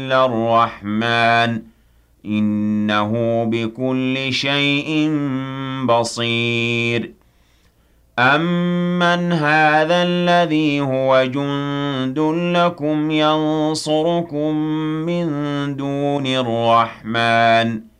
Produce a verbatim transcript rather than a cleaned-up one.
إِلَّا الرَّحْمَٰنُ إِنَّهُ بِكُلِّ شَيْءٍ بَصِيرٌ أَمَّنْ هَٰذَا الَّذِي هُوَ جُندٌ لَّكُمْ يَنصُرُكُم مِّن دُونِ الرَّحْمَٰنِ